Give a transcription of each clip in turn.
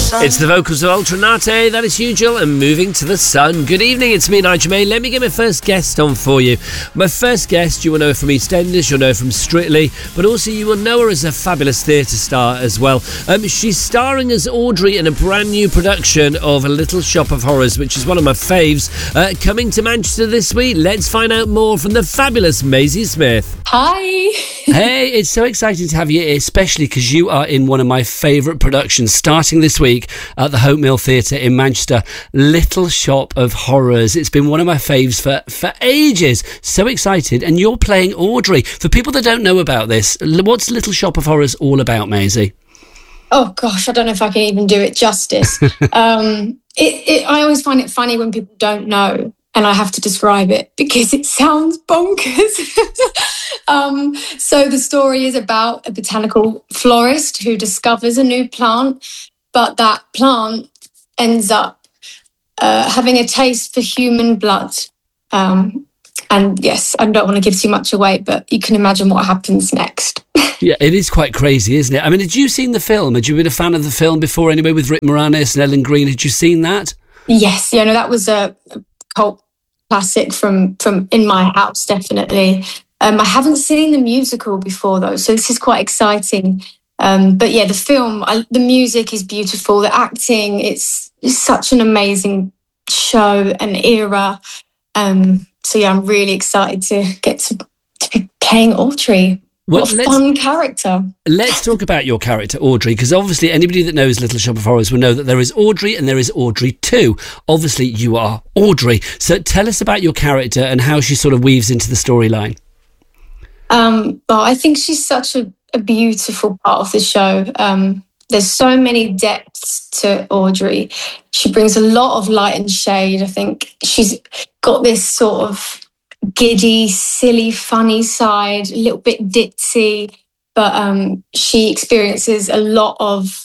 It's the vocals of Ultranate, that is Hugel, and Moving to the Sun. Good evening, it's me, Nigel May. Let me get my first guest on for you. My first guest, you will know her from EastEnders, you'll know her from Strictly, but also you will know her as a fabulous theatre star as well. She's starring as Audrey in a brand new production of A Little Shop of Horrors, which is one of my faves, coming to Manchester this week. Let's find out more from the fabulous Maisie Smith. Hi. Hey, it's so exciting to have you here, especially because you are in one of my favourite productions starting this week at the Hope Mill Theatre in Manchester, Little Shop of Horrors. It's been one of my faves for ages. So excited. And you're playing Audrey. For people that don't know about this, what's Little Shop of Horrors all about, Maisie? Oh, gosh, I don't know if I can even do it justice. I always find it funny when people don't know and I have to describe it because it sounds bonkers. So the story is about a botanical florist who discovers a new plant, but that plant ends up having a taste for human blood. And yes, I don't want to give too much away, but you can imagine what happens next. Yeah, it is quite crazy, isn't it? I mean, had you seen the film? Had you been a fan of the film before anyway, with Rick Moranis and Ellen Green? Had you seen that? Yes, yeah, no, that was a cult classic from in my house, definitely. I haven't seen the musical before, though, so this is quite exciting. But yeah, the film, the music is beautiful, the acting, it's such an amazing show and era. So yeah, I'm really excited to get to be playing Audrey. Well, what a fun character. Let's talk about your character, Audrey, because obviously anybody that knows Little Shop of Horrors will know that there is Audrey and there is Audrey 2. Obviously, you are Audrey. So tell us about your character and how she sort of weaves into the storyline. Well, I think she's such a beautiful part of the show. There's so many depths to Audrey. She brings a lot of light and shade. I think she's got this sort of giddy, silly, funny side, a little bit ditzy, but she experiences a lot of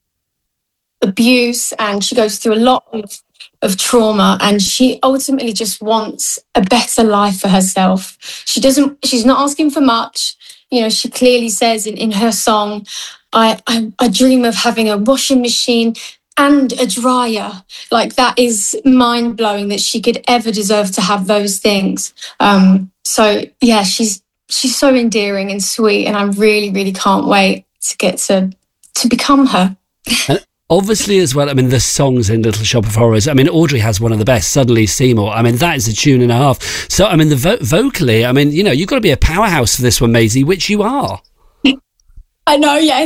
abuse and she goes through a lot of trauma, and she ultimately just wants a better life for herself. She's not asking for much. You know, she clearly says in her song, I dream of having a washing machine and a dryer. Like, that is mind-blowing that she could ever deserve to have those things. So yeah, she's so endearing and sweet, and I really, really can't wait to get to become her. Obviously, as well, I mean, the songs in Little Shop of Horrors, I mean, Audrey has one of the best, Suddenly Seymour. I mean, that is a tune and a half. So, I mean, vocally, I mean, you know, you've got to be a powerhouse for this one, Maisie, which you are. I know, yeah,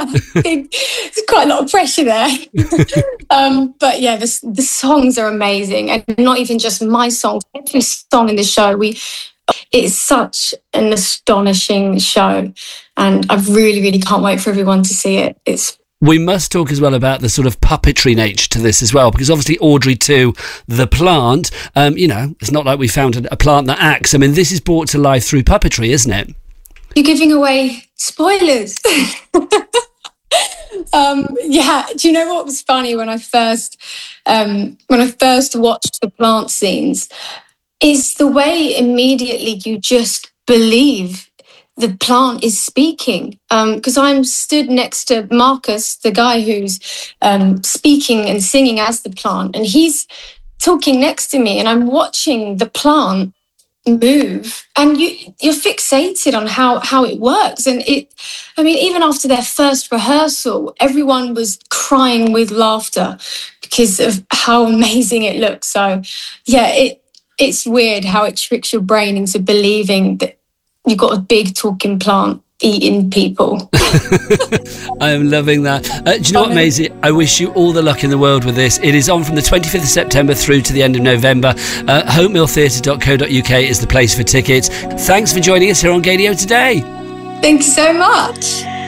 it's quite a lot of pressure there. But yeah, the songs are amazing, and not even just my songs. Every song in the show, it's such an astonishing show, and I really, really can't wait for everyone to see it. We must talk as well about the sort of puppetry nature to this as well, because obviously Audrey 2, the plant, you know, it's not like we found a plant that acts. I mean, this is brought to life through puppetry, isn't it? You're giving away spoilers. Yeah. Do you know what was funny when I first watched the plant scenes? Is the way immediately you just believe the plant is speaking. Because I'm stood next to Marcus, the guy who's speaking and singing as the plant, and he's talking next to me, and I'm watching the plant move, and you're fixated on how it works. And even after their first rehearsal, everyone was crying with laughter because of how amazing it looks. So yeah, it's weird how it tricks your brain into believing that you've got a big talking plant eating people. I'm loving that. Do you know what, Maisie? I wish you all the luck in the world with this. It is on from the 25th of September through to the end of November. HopeMillTheatre.co.uk is the place for tickets. Thanks for joining us here on Gadio today. Thank you so much.